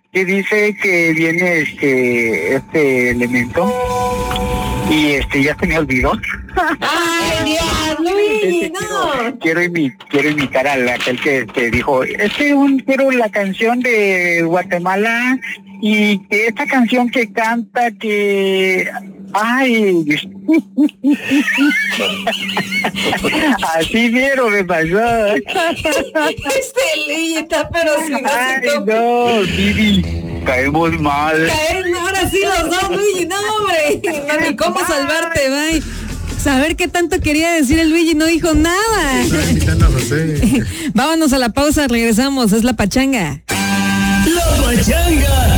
que dice que viene este elemento y ya se me olvidó. ¡Ay, Dios, Luigi, no! Quiero imitar a aquel que dijo, quiero la canción de Guatemala y que esta canción que canta que... ¡Ay! Así vieron, me pasó. Luigi está pero sin ¡Ay, no, Vivi! Caemos mal. Ahora sí los dos, Luigi, no, hombre. No, ni cómo salvarte, bye. Saber qué tanto quería decir el Luigi, no dijo nada. Vámonos a la pausa, regresamos, es La Pachanga. La Pachanga